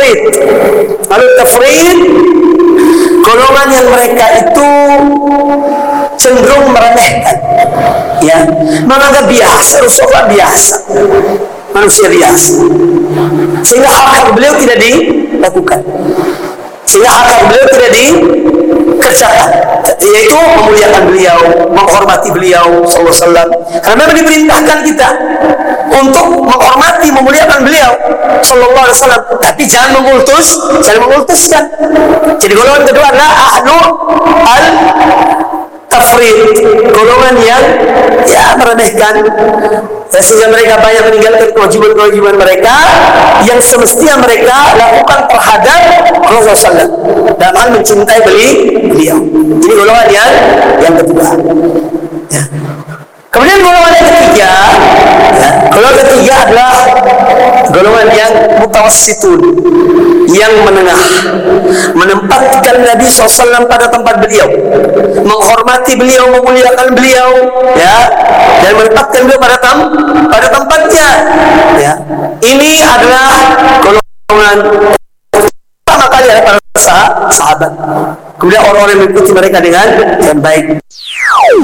tafrid. Ahlul tafrid golongan yang mereka itu cenderung meremehkan, ya, menganggap biasa, Rasulullah biasa, manusia biasa, sehingga hak beliau tidak dilakukan, sehingga hak beliau tidak dikerjakan, yaitu memuliakan beliau, menghormati beliau sallallahu alaihi wasallam. Karena memang diperintahkan kita untuk menghormati, memuliakan beliau sallallahu alaihi wasallam, tapi jangan mengultuskan. Jadi golongan kedua adalah ahlu al-tafrid, golongan yang meremehkan, sehingga mereka banyak meninggalkan kewajiban-kewajiban mereka yang semestinya mereka lakukan terhadap Rasulullah SAW dalam hal mencintai beliau. Ini golongan yang kedua, ya. Kemudian golongan yang ketiga, golongan ketiga adalah golongan yang mutawassitun, yang menengah, menempatkan Nabi SAW pada tempat beliau, menghormati beliau, memuliakan beliau, ya, dan menempatkan beliau pada tempatnya, ya. Ini adalah golongan pertama kali para sahabat. Kemudian orang-orang yang mengikuti mereka dengan baik.